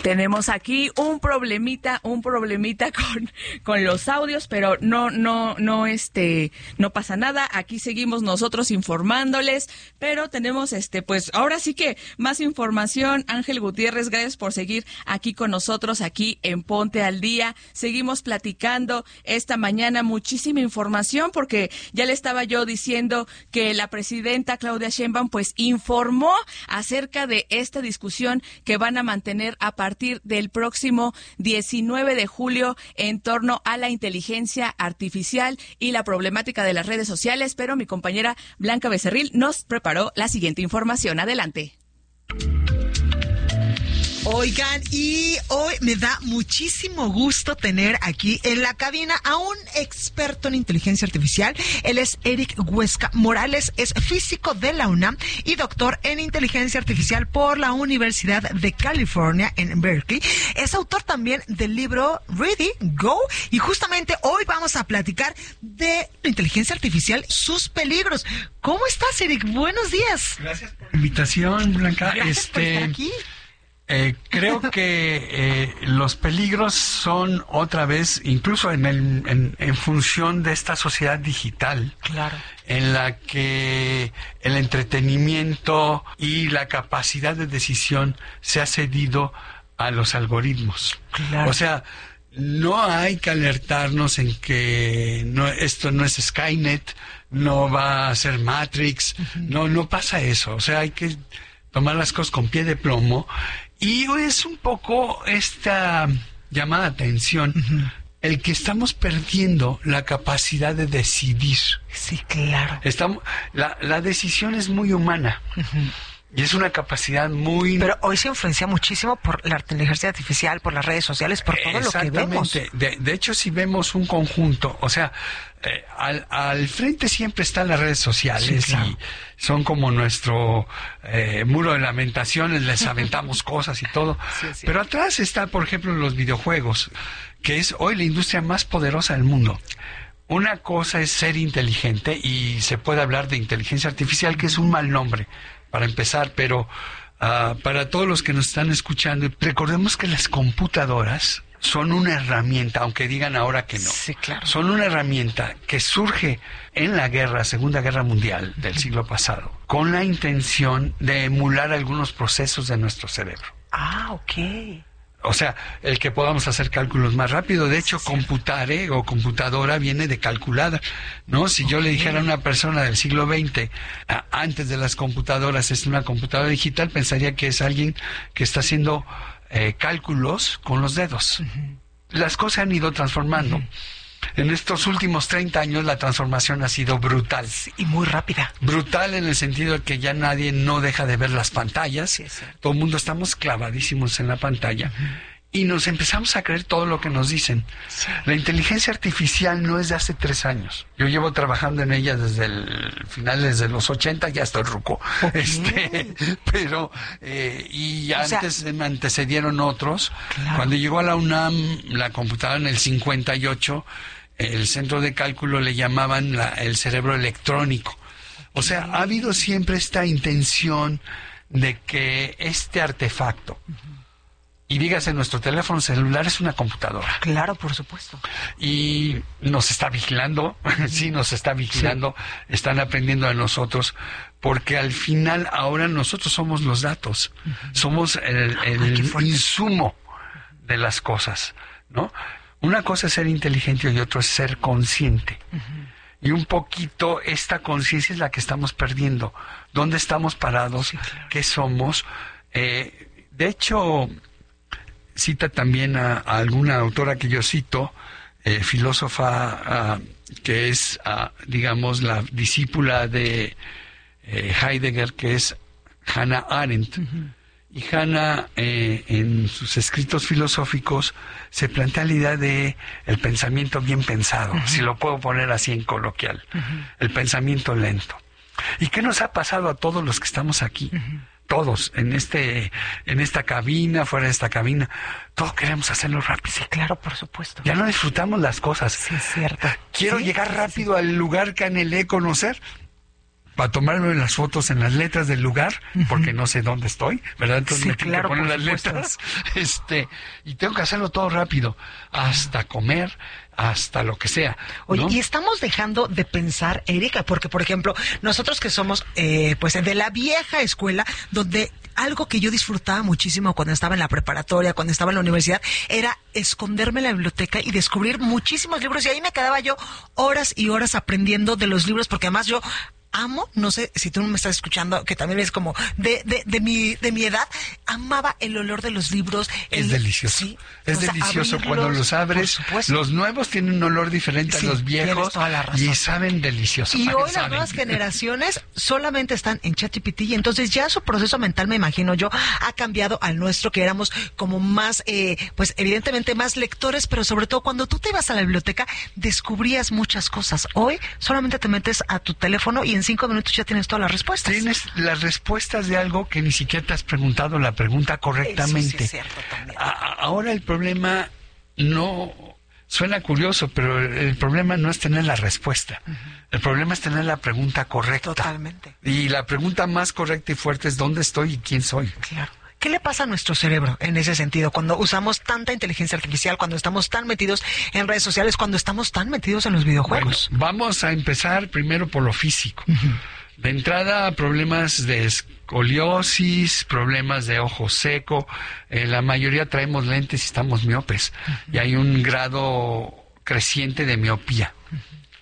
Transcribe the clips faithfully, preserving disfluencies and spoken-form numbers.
Tenemos aquí un problemita, un problemita con, con los audios, pero no, no, no, este, no pasa nada. Aquí seguimos nosotros informándoles, pero tenemos, este, pues, ahora sí que más información. Ángel Gutiérrez, gracias por seguir aquí con nosotros, aquí en Ponte al Día. Seguimos platicando esta mañana muchísima información, porque ya le estaba yo diciendo que la presidenta Claudia Sheinbaum, pues, informó acerca de esta discusión que van a mantener a partir A partir del próximo diecinueve de julio en torno a la inteligencia artificial y la problemática de las redes sociales, pero mi compañera Blanca Becerril nos preparó la siguiente información. Adelante. Oigan, y hoy me da muchísimo gusto tener aquí en la cabina a un experto en inteligencia artificial. Él es Eric Huesca Morales, es físico de la UNAM y doctor en inteligencia artificial por la Universidad de California en Berkeley. Es autor también del libro Ready, Go, y justamente hoy vamos a platicar de la inteligencia artificial, sus peligros. ¿Cómo estás, Eric? Buenos días. Gracias por la invitación, Blanca. Gracias este... por estar aquí. Eh, creo que eh, los peligros son otra vez, incluso en, el, en, en función de esta sociedad digital, claro, en la que el entretenimiento y la capacidad de decisión se ha cedido a los algoritmos. Claro. O sea, no hay que alertarnos en que no, esto no es Skynet, no va a ser Matrix, uh-huh. no, no pasa eso. O sea, hay que tomar las cosas con pie de plomo. Y es un poco esta llamada atención, uh-huh. el que estamos perdiendo la capacidad de decidir. Sí, claro. Estamos, la, la decisión es muy humana. Uh-huh. Y es una capacidad muy... Pero hoy se influencia muchísimo por la inteligencia artificial, por las redes sociales, por todo lo que vemos. Exactamente. De, de hecho, si vemos un conjunto, o sea, eh, al, al frente siempre están las redes sociales, sí, claro. y son como nuestro eh, muro de lamentaciones, les aventamos cosas y todo. Sí, sí. Pero atrás está, por ejemplo, los videojuegos, que es hoy la industria más poderosa del mundo. Una cosa es ser inteligente, y se puede hablar de inteligencia artificial, que es un mal nombre para empezar, pero uh, para todos los que nos están escuchando, recordemos que las computadoras son una herramienta, aunque digan ahora que no. Sí, claro. Son una herramienta que surge en la guerra, Segunda Guerra Mundial del siglo pasado, con la intención de emular algunos procesos de nuestro cerebro. Ah, ok. O sea, el que podamos hacer cálculos más rápido. De hecho, sí, computare o computadora viene de calculada, ¿no? Si okay. yo le dijera a una persona del siglo veinte, a, antes de las computadoras, es una computadora digital, pensaría que es alguien que está haciendo eh, cálculos con los dedos. Uh-huh. Las cosas han ido transformando. Uh-huh. En estos últimos treinta años la transformación ha sido brutal. Sí, y muy rápida. Brutal en el sentido de que ya nadie no deja de ver las pantallas. Sí, todo el mundo estamos clavadísimos en la pantalla. Uh-huh. Y nos empezamos a creer todo lo que nos dicen. Sí. La inteligencia artificial no es de hace tres años. Yo llevo trabajando en ella desde el finales de los ochenta, ya estoy ruco. Okay. Este, pero, eh, y o antes sea, me antecedieron otros. Claro. Cuando llegó a la UNAM, la computadora en el cincuenta y ocho, el centro de cálculo le llamaban la, el cerebro electrónico. O sea, ha habido siempre esta intención de que este artefacto, uh-huh. y dígase, nuestro teléfono celular es una computadora. Claro, por supuesto. Y nos está vigilando, sí, nos está vigilando, sí. Están aprendiendo de nosotros, porque al final ahora nosotros somos los datos, uh-huh. somos el, el Ay, insumo de las cosas, ¿no? Una cosa es ser inteligente y otro es ser consciente. Uh-huh. Y un poquito esta conciencia es la que estamos perdiendo. ¿Dónde estamos parados? Sí, claro. ¿Qué somos? Eh, de hecho... Cita también a, a alguna autora que yo cito, eh, filósofa uh, que es, uh, digamos, la discípula de eh, Heidegger, que es Hannah Arendt. Uh-huh. Y Hannah, eh, en sus escritos filosóficos, se plantea la idea de el pensamiento bien pensado, uh-huh. si lo puedo poner así en coloquial, uh-huh. el pensamiento lento. ¿Y qué nos ha pasado a todos los que estamos aquí? Uh-huh. Todos, en este, en esta cabina, fuera de esta cabina, todos queremos hacerlo rápido. Sí, claro, por supuesto. Ya no disfrutamos las cosas. Sí, es cierto. Quiero sí, llegar sí, rápido sí. al lugar que anhelé conocer. para tomarme las fotos en las letras del lugar, uh-huh. porque no sé dónde estoy, ¿verdad? Entonces sí, me tengo claro, que poner las supuesto. letras, este, y tengo que hacerlo todo rápido, hasta comer, hasta lo que sea. Oye, ¿no? y estamos dejando de pensar, Erika, porque, por ejemplo, nosotros que somos, eh, pues, de la vieja escuela, donde algo que yo disfrutaba muchísimo cuando estaba en la preparatoria, cuando estaba en la universidad, era esconderme en la biblioteca y descubrir muchísimos libros. Y ahí me quedaba yo horas y horas aprendiendo de los libros, porque además yo amo, no sé si tú me estás escuchando, que también es como de, de, de mi de mi edad, amaba el olor de los libros. Es el, delicioso. Sí, es o sea, delicioso abrirlos, cuando los abres. Los nuevos tienen un olor diferente sí, a los viejos toda la razón. y saben delicioso. Y hoy saben. las nuevas generaciones solamente están en ChatGPT y entonces ya su proceso mental, me imagino yo, ha cambiado al nuestro, que éramos como más, eh, pues evidentemente más lectores, pero sobre todo cuando tú te ibas a la biblioteca descubrías muchas cosas. Hoy solamente te metes a tu teléfono y en cinco minutos ya tienes todas las respuestas. Tienes las respuestas de algo que ni siquiera te has preguntado la pregunta correctamente. Eso sí es cierto también. A, ahora el problema no suena curioso, pero el, el problema no es tener la respuesta. Uh-huh. El problema es tener la pregunta correcta. Totalmente. Y la pregunta más correcta y fuerte es ¿dónde estoy y quién soy? Claro. ¿Qué le pasa a nuestro cerebro en ese sentido cuando usamos tanta inteligencia artificial, cuando estamos tan metidos en redes sociales, cuando estamos tan metidos en los videojuegos? Bueno, vamos a empezar primero por lo físico. Uh-huh. De entrada, problemas de escoliosis, problemas de ojo seco. Eh, la mayoría traemos lentes y estamos miopes. Uh-huh. Y hay un grado creciente de miopía. Uh-huh.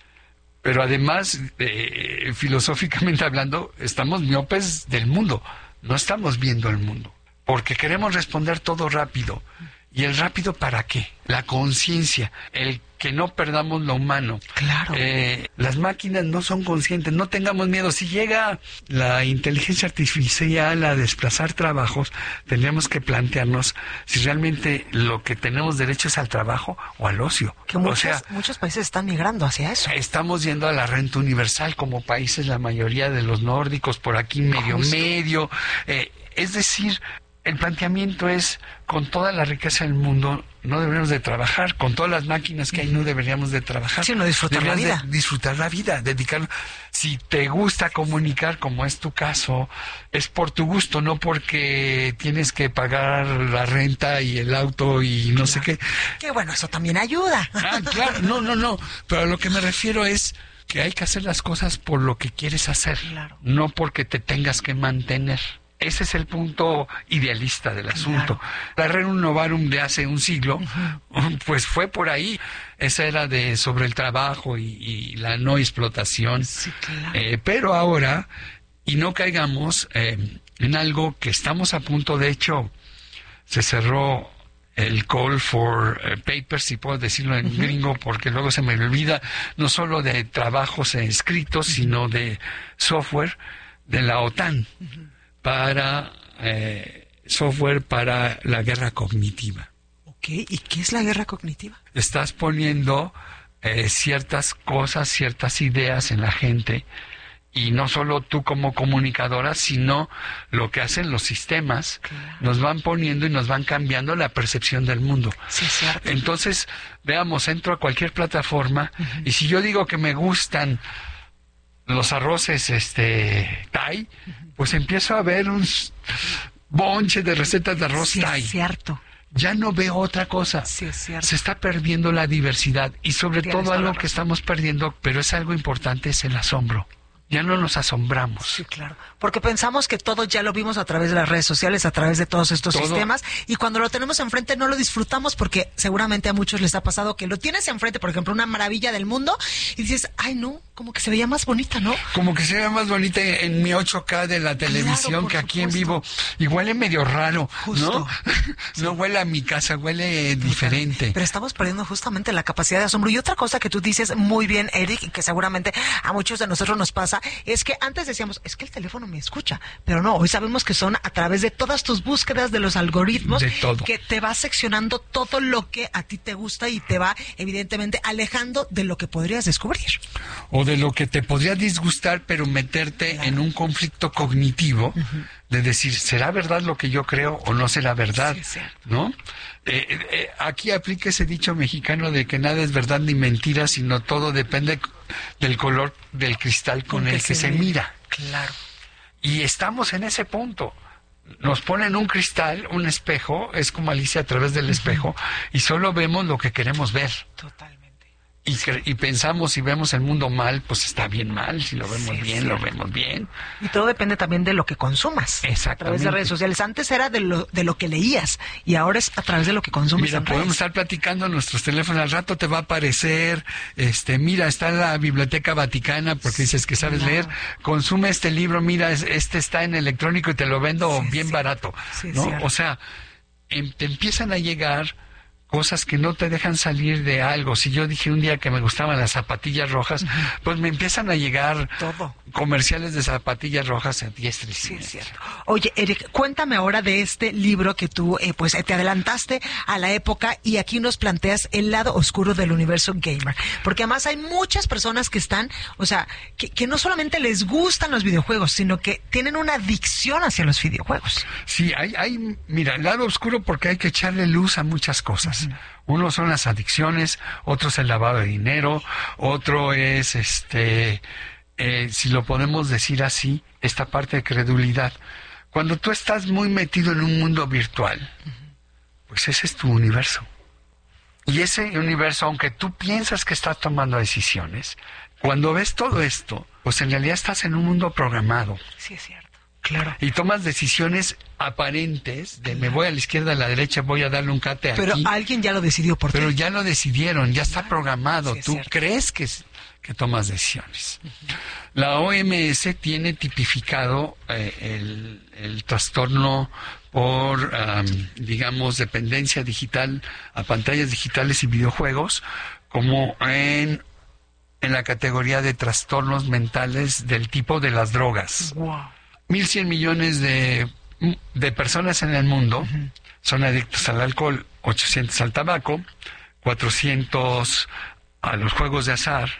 Pero además, eh, filosóficamente hablando, estamos miopes del mundo. No estamos viendo el mundo. Porque queremos responder todo rápido. ¿Y el rápido para qué? La conciencia, el que no perdamos lo humano. Claro. Eh, las máquinas no son conscientes, no tengamos miedo. Si llega la inteligencia artificial a desplazar trabajos, tendríamos que plantearnos si realmente lo que tenemos derecho es al trabajo o al ocio. Que muchos, o sea, muchos países están migrando hacia eso. Estamos yendo a la renta universal como países, la mayoría de los nórdicos, por aquí medio Justo. medio. Eh, es decir, el planteamiento es, con toda la riqueza del mundo, no deberíamos de trabajar, con todas las máquinas que hay, no deberíamos de trabajar. Sí, no disfrutar la vida. De disfrutar la vida, dedicar. Si te gusta comunicar, como es tu caso, es por tu gusto, no porque tienes que pagar la renta y el auto y no claro. sé qué. Que bueno, eso también ayuda. Ah, claro, no, no, no, pero a lo que me refiero es que hay que hacer las cosas por lo que quieres hacer, claro. no porque te tengas que mantener. Ese es el punto idealista del asunto. Claro. La Rerum Novarum de hace un siglo, uh-huh. pues fue por ahí. Esa era de sobre el trabajo y, y la no explotación. Sí, claro. eh, pero ahora, y no caigamos eh, en algo que estamos a punto, de hecho, se cerró el call for uh, papers, si puedo decirlo en uh-huh. gringo, porque luego se me olvida, no solo de trabajos escritos, uh-huh. sino de software de la OTAN. Uh-huh. para eh, software para la guerra cognitiva. Ok, ¿y qué es la guerra cognitiva? Estás poniendo eh, ciertas cosas, ciertas ideas en la gente, y no solo tú como comunicadora, sino lo que hacen los sistemas, claro. nos van poniendo y nos van cambiando la percepción del mundo. Sí, es cierto. Entonces, veamos, entro a cualquier plataforma, uh-huh. y si yo digo que me gustan los arroces este Thai, uh-huh. pues empiezo a ver un bonche de recetas de arroz sí, Thai. Es cierto. Ya no veo otra cosa. Sí, es cierto. Se está perdiendo la diversidad y sobre Tienes todo algo que estamos perdiendo, pero es algo importante, es el asombro. Ya no nos asombramos. Sí, claro. Porque pensamos que todo ya lo vimos a través de las redes sociales, a través de todos estos todo. sistemas, y cuando lo tenemos enfrente no lo disfrutamos, porque seguramente a muchos les ha pasado que lo tienes enfrente, por ejemplo, una maravilla del mundo, y dices, ay no, como que se veía más bonita, ¿no? Como que se veía más bonita en mi ocho K de la televisión, claro, que aquí supuesto. En vivo. Y huele medio raro, Justo. ¿no? Sí. No huele a mi casa, huele diferente. Pero estamos perdiendo justamente la capacidad de asombro. Y otra cosa que tú dices muy bien, Eric, y que seguramente a muchos de nosotros nos pasa, es que antes decíamos, es que el teléfono me escucha, pero no, hoy sabemos que son a través de todas tus búsquedas, de los algoritmos, de todo. Que te va seccionando todo lo que a ti te gusta y te va evidentemente alejando de lo que podrías descubrir. O de lo que te podría disgustar, pero meterte claro. en un conflicto cognitivo, uh-huh. de decir, ¿será verdad lo que yo creo o no será verdad? Sí, sí. ¿No? Eh, eh, aquí aplica ese dicho mexicano de que nada es verdad ni mentira, sino todo depende del color del cristal con, con el que, que se, se mira. Claro. Y estamos en ese punto. Nos ponen un cristal, un espejo, es como Alicia a través del espejo, y solo vemos lo que queremos ver. Totalmente. Y, cre- y pensamos, si vemos el mundo mal, pues está bien mal. Si lo vemos Sí, bien, sí. lo vemos bien. Y todo depende también de lo que consumas. Exactamente. A través de redes sociales. Antes era de lo, de lo que leías y ahora es a través de lo que consumes. Mira, en podemos redes. estar platicando en nuestros teléfonos, al rato te va a aparecer, este, mira, está en la Biblioteca Vaticana, porque dices que sabes Claro. leer, consume este libro, mira, es- este está en electrónico y te lo vendo Sí, bien sí. barato, Sí, es ¿no? cierto. O sea, em- te empiezan a llegar cosas que no te dejan salir de algo. Si yo dije un día que me gustaban las zapatillas rojas, pues me empiezan a llegar Todo. comerciales de zapatillas rojas a diestra y Sí, es siniestra. cierto. Oye, Eric, cuéntame ahora de este libro que tú, eh, pues, te adelantaste a la época y aquí nos planteas el lado oscuro del universo gamer. Porque además hay muchas personas que están, o sea, que, que no solamente les gustan los videojuegos, sino que tienen una adicción hacia los videojuegos. Sí, hay, hay, mira, el lado oscuro porque hay que echarle luz a muchas cosas. Uno son las adicciones, otro es el lavado de dinero, otro es, este, eh, si lo podemos decir así, esta parte de credulidad. Cuando tú estás muy metido en un mundo virtual, pues ese es tu universo. Y ese universo, aunque tú piensas que estás tomando decisiones, cuando ves todo esto, pues en realidad estás en un mundo programado. Sí, es cierto. Claro. Y tomas decisiones aparentes de me voy a la izquierda, a la derecha, voy a darle un cate Pero aquí. alguien ya lo decidió por ti. Pero ya lo decidieron, ya está programado. Sí, es Tú cierto. crees que, es- que tomas decisiones. La O M S tiene tipificado eh, el, el trastorno por, am, digamos, dependencia digital a pantallas digitales y videojuegos como en, en la categoría de trastornos mentales del tipo de las drogas. Wow. mil cien millones de, de personas en el mundo son adictos al alcohol, ochocientos al tabaco, cuatrocientos a los juegos de azar,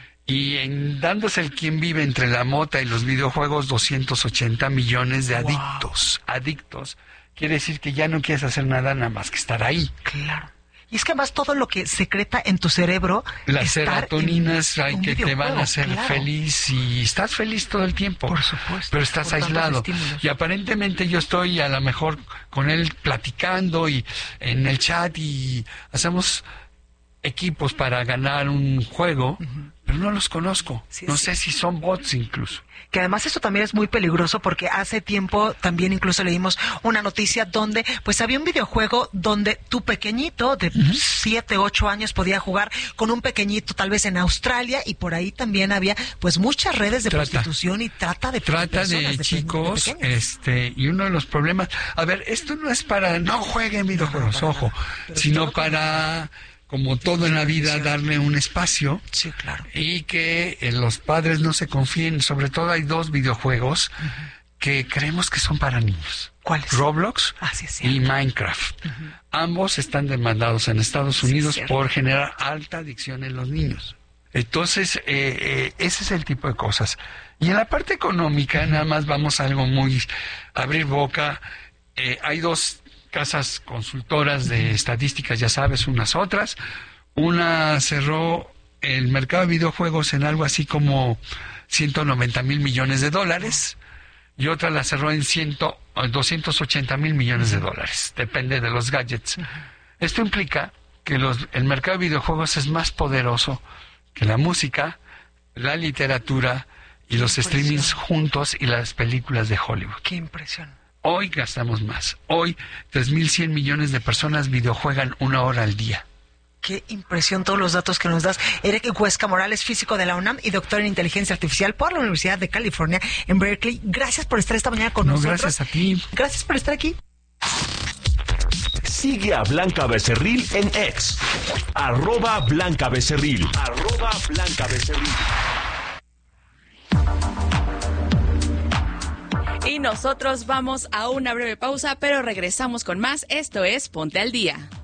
y en dándose el quien vive entre la mota y los videojuegos, doscientos ochenta millones de Wow. adictos. Adictos quiere decir que ya no quieres hacer nada nada más que estar ahí. Claro. Y es que además todo lo que secreta en tu cerebro. Las estar seratoninas en hay un que te van a videojuego, hacer claro. feliz y estás feliz todo el tiempo. Por supuesto, Pero estás por tantos aislado. estímulos. Y aparentemente yo estoy a lo mejor con él platicando y en el chat y hacemos equipos para ganar un juego, pero no los conozco. Sí, no sí. sé si son bots incluso. Que además esto también es muy peligroso porque hace tiempo también incluso leímos una noticia donde pues había un videojuego donde tu pequeñito de siete, ocho años podía jugar con un pequeñito tal vez en Australia y por ahí también había pues muchas redes de Trata. prostitución y trata de Trata personas, de pe- chicos, de pequeños. este, y uno de los problemas, a ver, esto no es para no jueguen videojuegos, para ojo, nada. Pero sino todo con- para, como todo en la vida, darle un espacio. Sí, claro. Y que eh, los padres no se confíen. Sobre todo hay dos videojuegos que creemos que son para niños. ¿Cuáles? Roblox Ah, sí, es y cierto. Minecraft. Ambos están demandados en Estados Sí, es Unidos cierto. por generar alta adicción en los niños. Entonces, eh, eh, ese es el tipo de cosas. Y en la parte económica, nada más vamos a algo muy abrir boca. Eh, hay dos casas consultoras de estadísticas, ya sabes, unas otras. Una cerró el mercado de videojuegos en algo así como ciento noventa mil millones de dólares y otra la cerró en ciento, doscientos ochenta mil millones de dólares. Depende de los gadgets. Esto implica que los, el mercado de videojuegos es más poderoso que la música, la literatura y los Impresión. streamings juntos y las películas de Hollywood. Qué impresión. Hoy gastamos más. Hoy tres mil cien millones de personas videojuegan una hora al día. Qué impresión todos los datos que nos das. Eric Huesca Morales, físico de la UNAM y doctor en inteligencia artificial por la Universidad de California en Berkeley. Gracias por estar esta mañana con No, nosotros. gracias a ti. Gracias por estar aquí. Sigue a Blanca Becerril en X. Arroba Blanca Becerril. Arroba Blanca Becerril. Y nosotros vamos a una breve pausa, pero regresamos con más. Esto es Ponte al Día.